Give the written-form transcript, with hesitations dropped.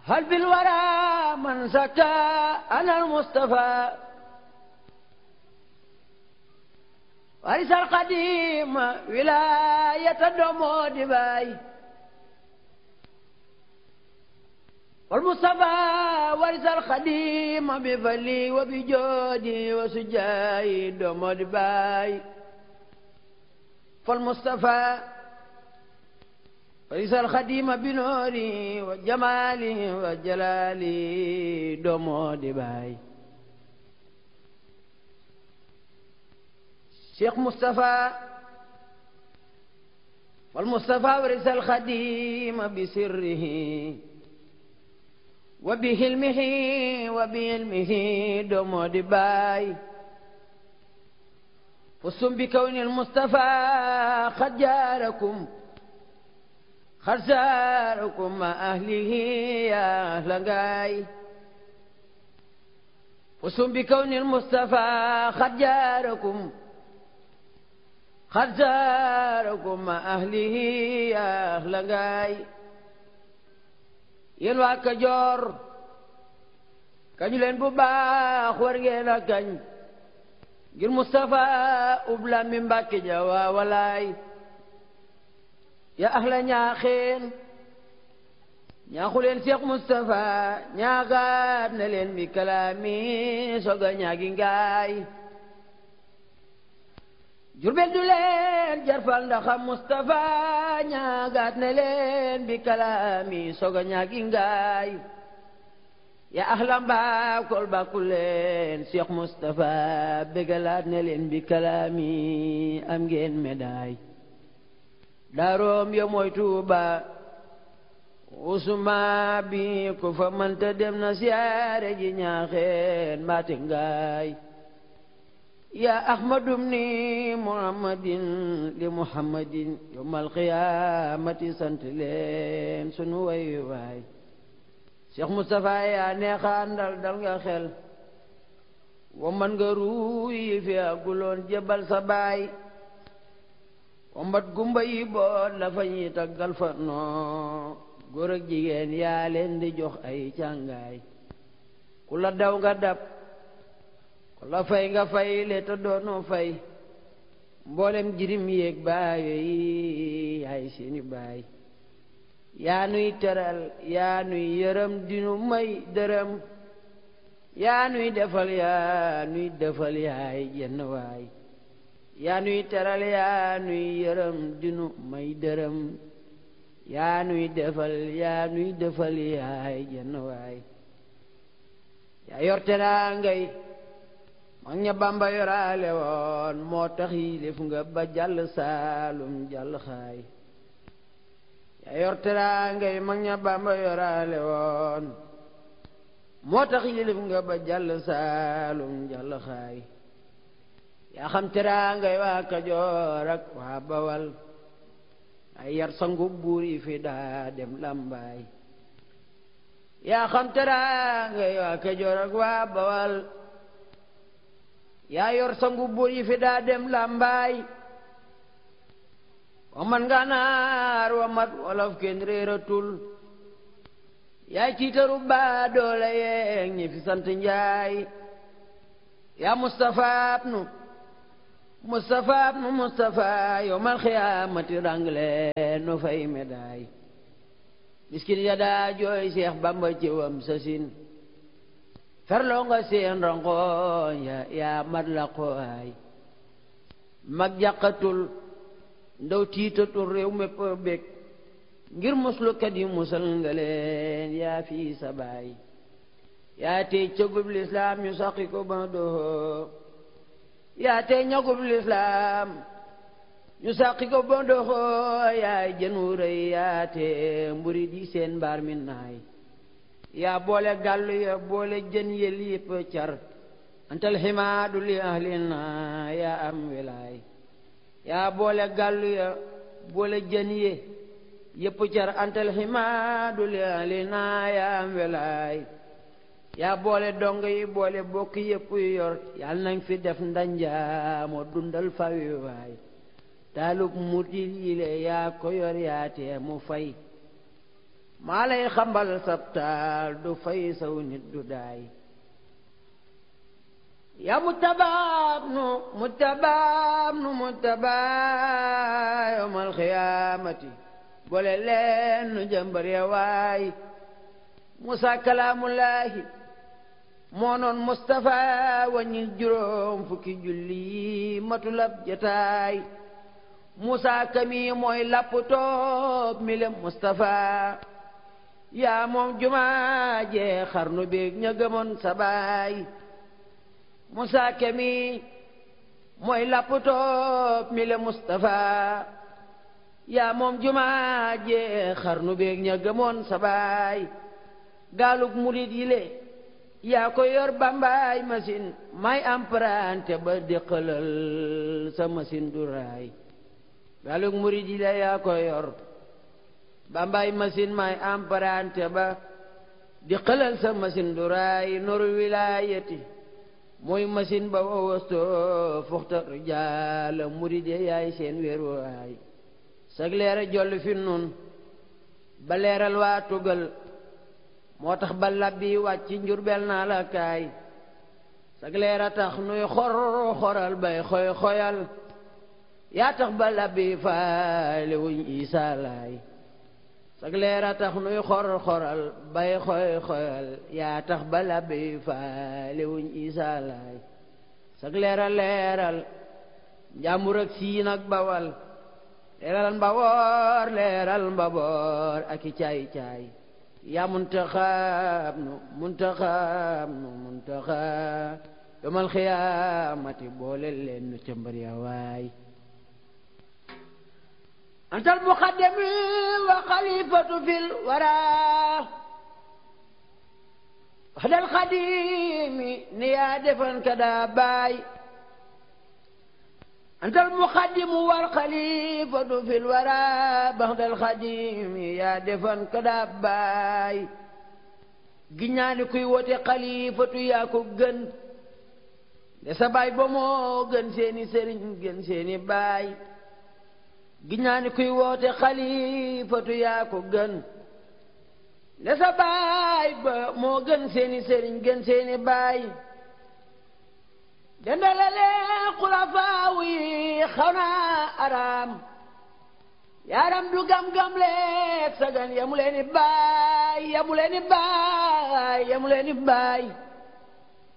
هل بالورى من زكى أنا المصطفى وارث القديم ولاية الدمود باي والمصطفى وارث القديم بفلي وبجودي وسجاي دمود باي فالمصطفى ورث الخديم بنوري وجمالي وجلالي دمود باي شيخ مصطفى والمصطفى ورث الخديم بسره وبهلمه وبعلمه دمود باي فزتم بكون المصطفى قد جاركم قد زاركم مع أهله يا أهل غاي فزتم بكون المصطفى قد جاركم قد زاركم مع أهله يا أهل غاي yéen waa Kajoor kañu leen bu baax war ngeen a kañ ngir Mustafa ubla mi Mbàkke ja waa walaay ya ahla ñaaxeen ñaaxu leen Seex Mustafa ñaagaat na leen bi kalaami soga ñaagi ngaay Jurbel du leen jarfal ndaxam Mustafa ñaagaat na leen bi kalaami soga ñaagi ngaay ya ahla Mbakol bakku leen Seex Mustafa bégalaat na leen bi kalaami am ngeen médaille daaroom ya mooy Tuuba usuma bi ku fa mënta dem na siyaare ji ñaaxeen mbaate ngaay ya ahmadum ni muhammadin li muhammadin yawmal qiyaamati sant leen sunu way waay Cheikh Moustapha yaa neexaandal dal nga xel wa man nga ruuy fi aguloon jebal sa baay wambat gumba yi boot la fa ñuy taggal fa noo góor ak jigéen yaa leen di jox ay càngaay ku la daw nga dab ku la fay nga fay le te doonoo fay mboolem jirim yéeg baayo yi yaay seeni baay yaa nuy teral yaa nuy yërëm dinu may dërëm yaa nuy defal yaay jenn waay yaa nuy teral yaa nuy yërëm dinu may dërëm yaa nuy defal yaay jenn waay yaa yor teraangay mag ña Bamba yoraale woon moo tax yilif nga ba jàll Saalum jàll xaay yaa yor teraangay mag ña Bamba yoraale woon moo tax yilif nga ba jàll Saalum jàll xaay yaa xam teraangay waa Kajoor ak waa Bawal ay yar sangu buur yi fi daa dem Lambaay yaa xam teraangay waa Kajoor ak waa Bawal yaa yor sangu buur yi fi daa dem Lambaay wa man Gànnaar wa mat wolof kenn réeratul yaay ciitaru baa doole yeeg ñi fi sant Njaay yaa Mustafa yawmal xiyaamati rangle no fay médaille miskin ya daa jooy Seex Bamba ci wam sasin ferloo nga seen rangoon yaa mat la qooy mag jàqatul ndaw tiitatul réew mépp bég ngir muslukat yi musal nga leen yaa fii sa baay yaa tey cëgub lislaam ñu saqi ko ba doxoo yaa tey ñagub lislaam ñu saqi ko ba doxoo yaay jën wu rëy yaa tey mburi di seen mbaar mi naay yaa boole gàllu ya boole jën yel yépp car antal ximaadu li ahlina yaa am wilaay yaa boole gàllu ya boole jën ye yépp car antal ximaadu li ahlina yaa am wilaay yaa boole dong yi boole bokk yépp yor yal nañ fi def ndanja moo dundal fawi waay taalub mutil yile yaa ko yor yaa tee mu fay maa lay xambal sabtaal du fay saw nit du daay ya mutabaab nu yawmal xiyaamati boole leen nu jëmbar ya waay Musa kalaamullaahi moo noon Mustafa waññil juróom fukki julli matulab jataay Musa kami mooy lapp toob mi lem Mustafa yaa moom jumaa jee xarnu beeg ña gëmoon sa baay Musa kami mooy lapp toob mi lem Mustafa yaa moom jumaa jee xarnu beeg ña gëmoon sa baay gaalug murid yi le yaa ko yor bambaay machine may emprunté ba déqalal sa machine du raay gaalug murid yi le yaa ko yor bambaay machine may emprunté ba déqalal sa machine du raay noru wilaayati mooy machine ba wawasto fuxta rijaala murid yi yaay seen wéeruwaay sag leera jolli fi nun ba leeral waa tugal moo tax ba labbi wàcc Njurbel naa la kaay sag leera tax nuy xoral bay xoyal yaa tax ba labbi faale wuñ Isaa Laay sag leera tax nuy xoral bay xoyal yaa tax ba labbi faale wuñ Isaa Laay sag leera leeral Njàmbur ak Siin ak Bawal leeral Mbaboor ak i caay yaa muntaxab nu yawmal xiyaamati boole leen nu ca mbar ya waay antal muqaddami wa xalifatu fil waraa waxdal xadimi ni yaa defan ka daa baay antal muqaddimu wal xalifatu fil waraa baxdal xadimi yaa defan ka daa baay giñaani kuy wote xalifatu yaa ko gën de sa baay ba moo gën seeni sëriñ gën seeni baay giñaani kuy wote xalifatu yaa ko gën de sa baay ba moo gën seeni sëriñ gën seeni baay dendalale xulafaaw yi xaw naa araam yaaram du gam-gam leeg sagan yamu leeni baay